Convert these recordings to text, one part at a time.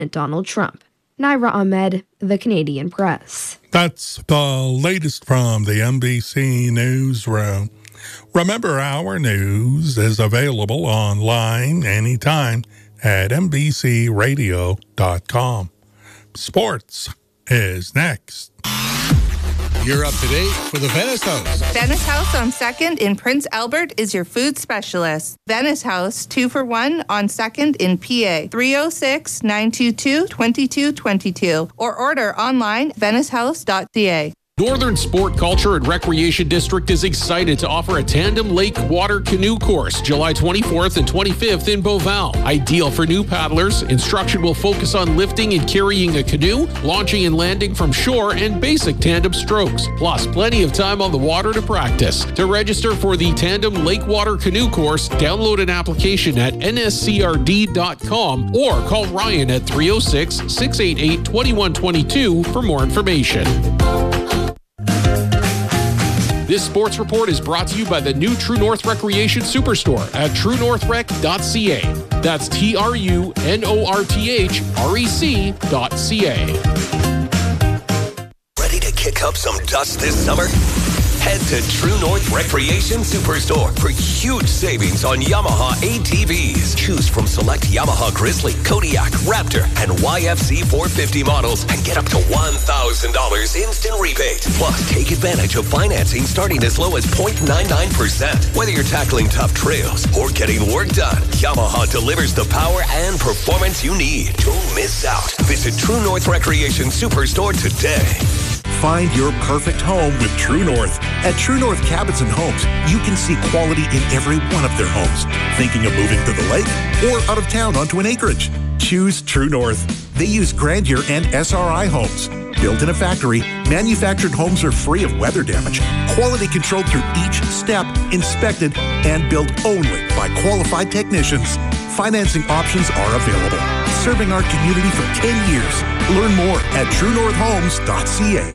Donald Trump. Naira Ahmed, The Canadian Press. That's the latest from the NBC Newsroom. Remember, our news is available online anytime at NBCRadio.com. Sports is next. You're up to date for the Venice House. Venice House on 2nd in Prince Albert is your food specialist. Venice House, 2 for $1 on 2nd in PA. 306-922-2222. Or order online, venicehouse.ca. Northern Sport, Culture, and Recreation District is excited to offer a tandem lake water canoe course July 24th and 25th in Beauval. Ideal for new paddlers, instruction will focus on lifting and carrying a canoe, launching and landing from shore, and basic tandem strokes. Plus, plenty of time on the water to practice. To register for the Tandem Lake Water Canoe course, download an application at nscrd.com or call Ryan at 306-688-2122 for more information. This sports report is brought to you by the new True North Recreation Superstore at truenorthrec.ca. That's TRUNORTHREC.ca. Ready to kick up some dust this summer? Head to True North Recreation Superstore for huge savings on Yamaha ATVs. Choose from select Yamaha Grizzly, Kodiak, Raptor, and YFC 450 models and get up to $1,000 instant rebate. Plus, take advantage of financing starting as low as 0.99%. Whether you're tackling tough trails or getting work done, Yamaha delivers the power and performance you need. Don't miss out. Visit True North Recreation Superstore today. Find your perfect home with True North. At True North Cabins and Homes, you can see quality in every one of their homes. Thinking of moving to the lake or out of town onto an acreage? Choose True North. They use Grandeur and SRI homes. Built in a factory, manufactured homes are free of weather damage, quality controlled through each step, inspected, and built only by qualified technicians. Financing options are available. Serving our community for 10 years. Learn more at truenorthhomes.ca.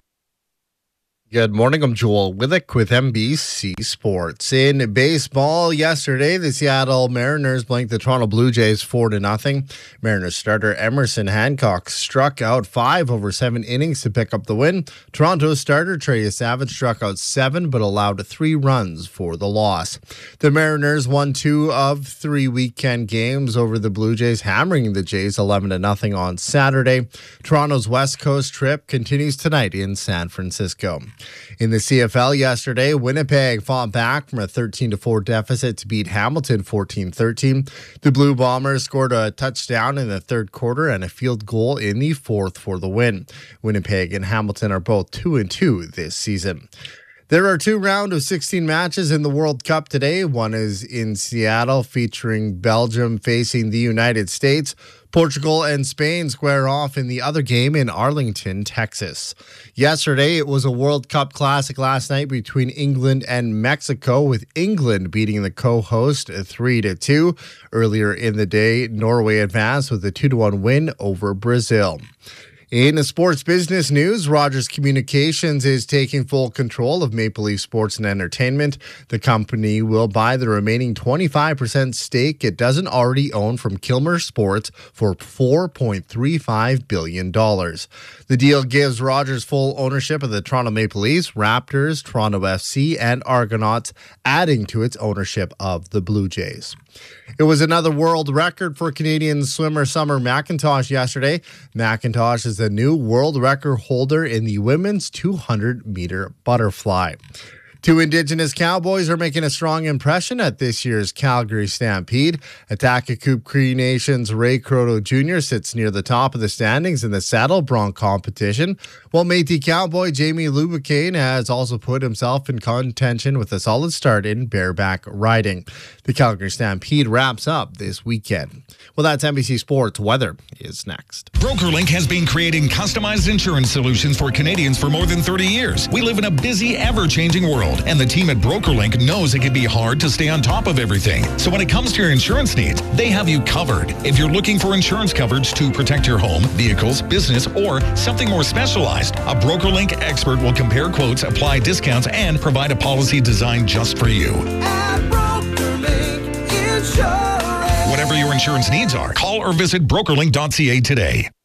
Good morning, I'm Joel Withick with NBC Sports. In baseball yesterday, the Seattle Mariners blanked the Toronto Blue Jays 4-0. Mariners starter Emerson Hancock struck out 5 over 7 innings to pick up the win. Toronto starter Trey Savage struck out 7 but allowed 3 runs for the loss. The Mariners won 2 of 3 weekend games over the Blue Jays, hammering the Jays 11-0 on Saturday. Toronto's West Coast trip continues tonight in San Francisco. In the CFL yesterday, Winnipeg fought back from a 13-4 deficit to beat Hamilton 14-13. The Blue Bombers scored a touchdown in the third quarter and a field goal in the fourth for the win. Winnipeg and Hamilton are both 2-2 this season. There are 2 rounds of 16 matches in the World Cup today. One is in Seattle, featuring Belgium facing the United States. Portugal and Spain square off in the other game in Arlington, Texas. Yesterday, it was a World Cup classic last night between England and Mexico, with England beating the co-host 3-2. Earlier in the day, Norway advanced with a 2-1 win over Brazil. In sports business news, Rogers Communications is taking full control of Maple Leaf Sports and Entertainment. The company will buy the remaining 25% stake it doesn't already own from Kilmer Sports for $4.35 billion. The deal gives Rogers full ownership of the Toronto Maple Leafs, Raptors, Toronto FC, and Argonauts, adding to its ownership of the Blue Jays. It was another world record for Canadian swimmer Summer McIntosh yesterday. McIntosh is the new world record holder in the women's 200-meter butterfly. 2 Indigenous Cowboys are making a strong impression at this year's Calgary Stampede. Atakakoop Cree Nation's Ray Croto Jr. sits near the top of the standings in the saddle bronc competition, while Métis Cowboy Jamie Lubicane has also put himself in contention with a solid start in bareback riding. The Calgary Stampede wraps up this weekend. Well, that's NBC Sports. Weather is next. BrokerLink has been creating customized insurance solutions for Canadians for more than 30 years. We live in a busy, ever-changing world, and the team at BrokerLink knows it can be hard to stay on top of everything. So when it comes to your insurance needs, they have you covered. If you're looking for insurance coverage to protect your home, vehicles, business, or something more specialized, a BrokerLink expert will compare quotes, apply discounts, and provide a policy designed just for you. At BrokerLink Insurance. Whatever your insurance needs are, call or visit brokerlink.ca today.